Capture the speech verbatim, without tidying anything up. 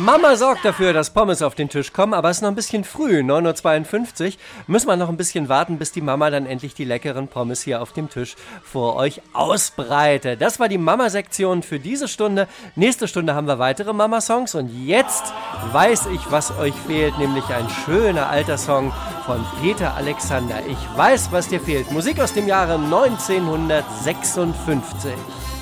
Mama sorgt dafür, dass Pommes auf den Tisch kommen, aber es ist noch ein bisschen früh, neun Uhr zweiundfünfzig. Müssen wir noch ein bisschen warten, bis die Mama dann endlich die leckeren Pommes hier auf dem Tisch vor euch ausbreitet. Das war die Mama-Sektion für diese Stunde. Nächste Stunde haben wir weitere Mama-Songs und jetzt weiß ich, was euch fehlt, nämlich ein schöner alter Song von Peter Alexander. Ich weiß, was dir fehlt. Musik aus dem Jahre neunzehnhundertsechsundfünfzig.